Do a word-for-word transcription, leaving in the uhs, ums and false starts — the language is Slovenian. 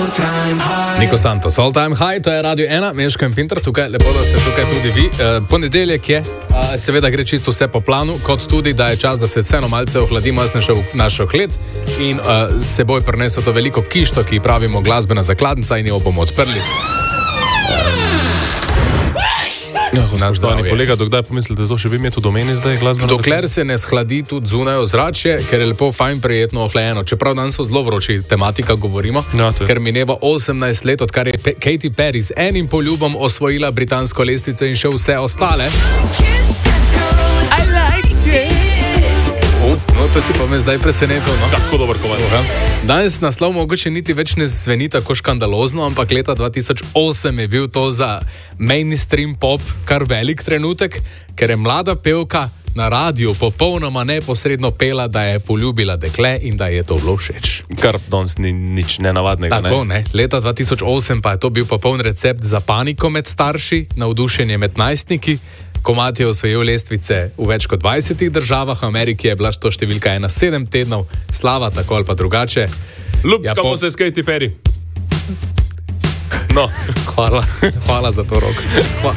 Niko Santos, All Time High, to je Radio ena, Meško in Pinter, tukaj, lepo, da ste tukaj tudi vi. E, ponedeljek je, a, seveda gre čisto vse po planu, kot tudi, da je čas, da se vseeno malce ohladimo, jaz sem šel v našo klet in a, seboj prinesel to veliko kišto, ki pravimo glasbena zakladnica in jo bomo odprli. Spoštovani kolega, dokdaj pomislite, da to še vi imete v domeni zdaj glasbeno? Dokler se ne shladi tudi zunaj ozračje, ker je lepo, fajn, prijetno, ohlajeno. Čeprav danes so zelo vroči tematika, govorimo, ja, ker mineva osemnajst let, odkar je Katy Perry z enim poljubom osvojila britansko lestvico in še vse ostale. I like it. No, to si pa me zdaj presenetil, no? Tako dober komentar. Danes naslov mogoče niti več ne zveni tako škandalozno, ampak leta dva tisoč osem je bil to za mainstream pop kar velik trenutek, ker je mlada pevka na radiju popolnoma neposredno pela, da je poljubila dekle in da je to bilo všeč. Kar danes ni nič nenavadnega, ne? Tako, ne. Leta dva tisoč osem pa je to bil popoln recept za paniko med starši, navdušenje med najstniki. Komad je osvojil lestvice v več kot dvajsetih državah, v Ameriki je bila to številka ena sedem tednov, slava tako ali pa drugače. Ljubčkamo ja, po... se s Katy Perry. No. Hvala, hvala za to roko.